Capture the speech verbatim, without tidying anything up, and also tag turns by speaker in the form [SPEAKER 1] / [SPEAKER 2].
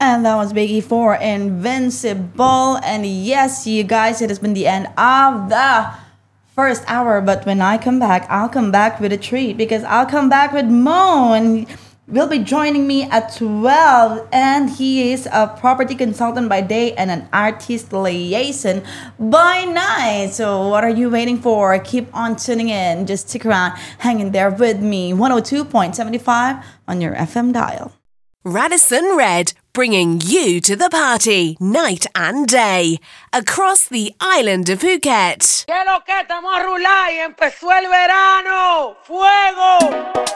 [SPEAKER 1] And that was Biggie for Invincible. And yes, you guys, it has been the end of the first hour. But when I come back, I'll come back with a treat because I'll come back with Mo. And will be joining me at twelve, and he is a property consultant by day and an artist liaison by night. So what are you waiting for? Keep on tuning in. Just stick around, hang in there with me. one oh two point seven five on your F M dial.
[SPEAKER 2] Radisson Red, bringing you to the party night and day across the island of Phuket.
[SPEAKER 3] ¿Qué lo que estamos a rular y empezó el verano? ¡Fuego!